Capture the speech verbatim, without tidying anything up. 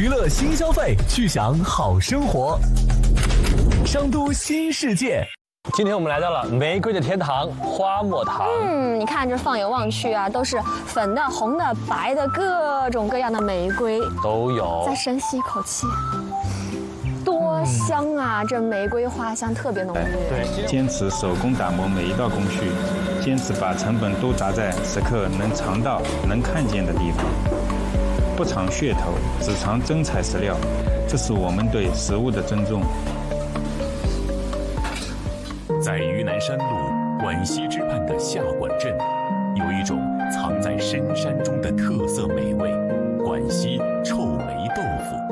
乐新消费，去享好生活。商都新世界。 今天我们来到了玫瑰的天堂花木堂。 嗯，你看这放眼望去啊，都是粉的、红的、白的，各种各样的玫瑰都有。 再深吸一口气，多香啊！嗯、这玫瑰花香特别浓郁。 对，坚持手工打磨每一道工序，坚持把成本都砸在食客能尝到、能看见的地方，不尝噱头，只尝真材实料，这是我们对食物的尊重。 在榆南山路管西之畔的下管镇，有一种藏在深山中的特色美味——管西臭